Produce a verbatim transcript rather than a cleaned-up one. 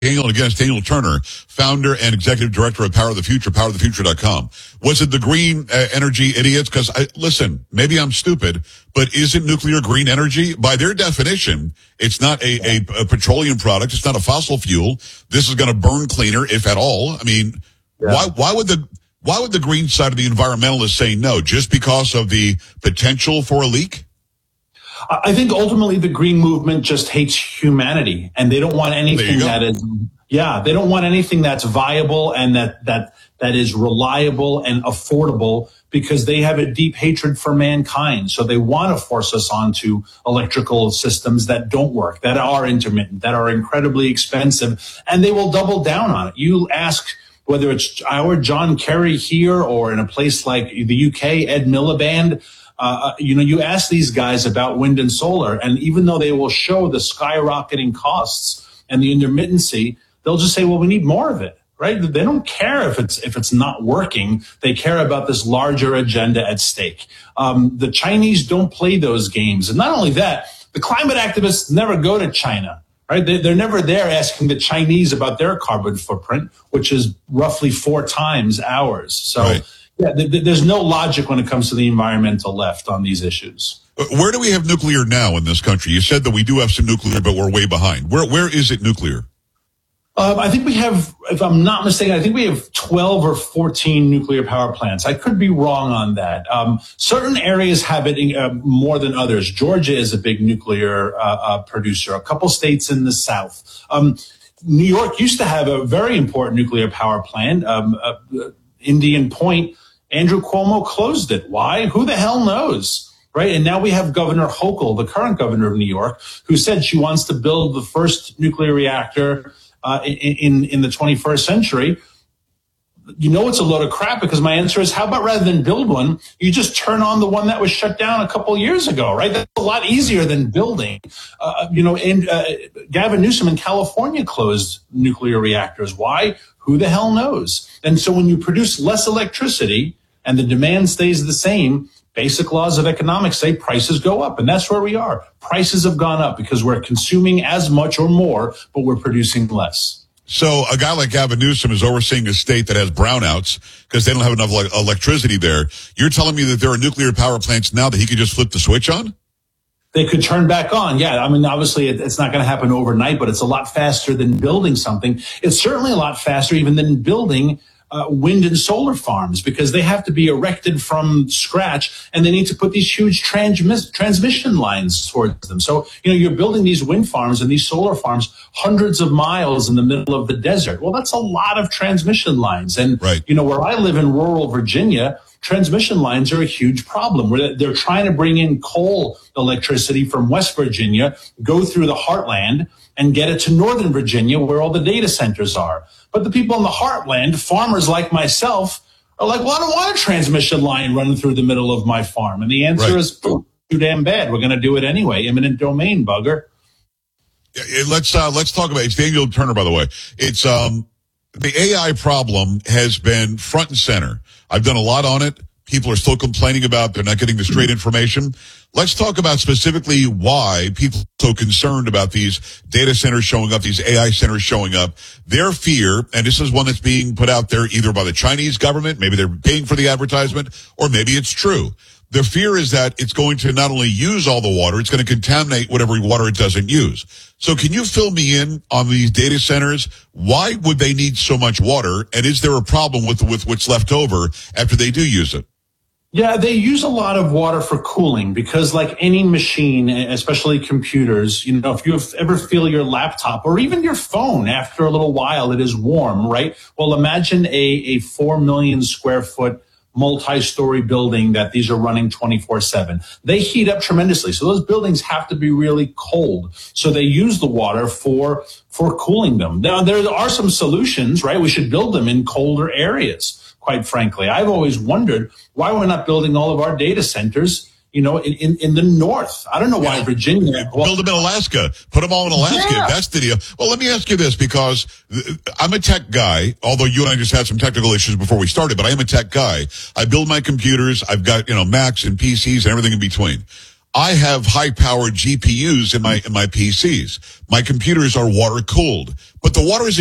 Daniel, and again, it's Daniel Turner, founder and executive director of Power of the Future, power of the future dot com. Was it the green uh, energy idiots? Because, I listen, maybe I'm stupid, but isn't nuclear green energy? By their definition, it's not a, a, a petroleum product. It's not a fossil fuel. This is going to burn cleaner, if at all. I mean, yeah. why why would the why would the green side of the environmentalists say no? Just because of the potential for a leak? I think ultimately the green movement just hates humanity, and they don't want anything that is, yeah, they don't want anything that's viable and that, that, that is reliable and affordable, because they have a deep hatred for mankind. So they want to force us onto electrical systems that don't work, that are intermittent, that are incredibly expensive, and they will double down on it. You ask whether it's our John Kerry here or in a place like the U K, Ed Miliband, Uh, you know, you ask these guys about wind and solar, and even though they will show the skyrocketing costs and the intermittency, they'll just say, well, we need more of it, right? They don't care if it's if it's not working. They care about this larger agenda at stake. Um, the Chinese don't play those games. And not only that, the climate activists never go to China, right? They, they're never there asking the Chinese about their carbon footprint, which is roughly four times ours. So. Right. Yeah, there's no logic when it comes to the environmental left on these issues. Where do we have nuclear now in this country? You said that we do have some nuclear, but we're way behind. Where Where is it nuclear? Um, I think we have, if I'm not mistaken, I think we have twelve or fourteen nuclear power plants. I could be wrong on that. Um, certain areas have it uh, more than others. Georgia is a big nuclear uh, uh, producer. A couple states in the South. Um, New York used to have a very important nuclear power plant, um, uh, Indian Point. Andrew Cuomo closed it. Why? Who the hell knows, right? And now we have Governor Hochul, the current governor of New York, who said she wants to build the first nuclear reactor uh, in, in the twenty-first century. You know it's a load of crap, because my answer is, how about rather than build one, you just turn on the one that was shut down a couple years ago, right? That's a lot easier than building. Uh, you know, and uh, Gavin Newsom in California closed nuclear reactors. Why? Who the hell knows? And so when you produce less electricity and the demand stays the same, basic laws of economics say prices go up. And that's where we are. Prices have gone up because we're consuming as much or more, but we're producing less. So a guy like Gavin Newsom is overseeing a state that has brownouts because they don't have enough like, electricity there. You're telling me that there are nuclear power plants now that he could just flip the switch on? They could turn back on. Yeah, I mean, obviously it, it's not going to happen overnight, but it's a lot faster than building something. It's certainly a lot faster even than building uh, wind and solar farms, because they have to be erected from scratch, and they need to put these huge transmis- transmission lines towards them. So, you know, you're building these wind farms and these solar farms hundreds of miles in the middle of the desert. Well, that's a lot of transmission lines. And, right. you know, where I live in rural Virginia, transmission lines are a huge problem. Where they're trying to bring in coal electricity from West Virginia, go through the heartland, and get it to Northern Virginia, where all the data centers are. But the people in the heartland, farmers like myself, are like, well, I don't want a transmission line running through the middle of my farm. And the answer right. is, too damn bad. We're going to do it anyway. Eminent domain, bugger. Yeah, let's uh, let's talk about it. It's Daniel Turner, by the way. It's um the A I problem has been front and center. I've done a lot on it. People are still complaining about they're not getting the straight information. Let's talk about specifically why people are so concerned about these data centers showing up, these A I centers showing up. Their fear, and this is one that's being put out there either by the Chinese government, maybe they're paying for the advertisement, or maybe it's true. Their fear is that it's going to not only use all the water, it's going to contaminate whatever water it doesn't use. So can you fill me in on these data centers? Why would they need so much water? And is there a problem with, with what's left over after they do use it? Yeah, they use a lot of water for cooling, because like any machine, especially computers, you know, if you ever feel your laptop or even your phone, after a little while, it is warm, right? Well, imagine a, a four million square foot multi-story building that these are running twenty-four seven. They heat up tremendously. So those buildings have to be really cold. So they use the water for, for cooling them. Now, there are some solutions, right? We should build them in colder areas. Quite frankly, I've always wondered why we're not building all of our data centers, you know, in, in, in the north. I don't know why yeah. Virginia. Well, build them in Alaska. Put them all in Alaska. Yeah. That's the deal. Well, let me ask you this, because I'm a tech guy, although you and I just had some technical issues before we started, but I am a tech guy. I build my computers. I've got, you know, Macs and P Cs and everything in between. I have high-powered G P Us in my in my P Cs. My computers are water-cooled, but the water is